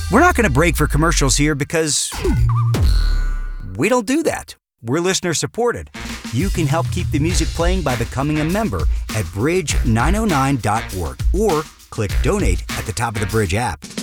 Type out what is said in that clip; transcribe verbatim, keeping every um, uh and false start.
We're not going to break for commercials here because we don't do that. We're listener supported. You can help keep the music playing by becoming a member at bridge nine oh nine dot org or click donate at the top of the Bridge app.